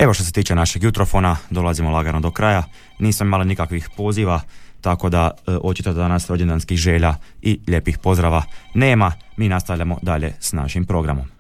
Evo što se tiče našeg jutrofona, dolazimo lagano do kraja. Nisam imala nikakvih poziva, tako da očito danas rođendanskih želja i lijepih pozdrava nema. Mi nastavljamo dalje s našim programom.